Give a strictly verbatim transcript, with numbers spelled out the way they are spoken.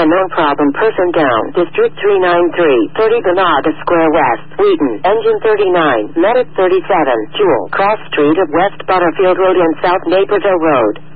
Unknown problem person down. District three nine three, thirty Granada Square West, Wheaton. Engine thirty-nine, Medic thirty-seven, Jewel. Cross Street of West Butterfield Road and South Naperville Road.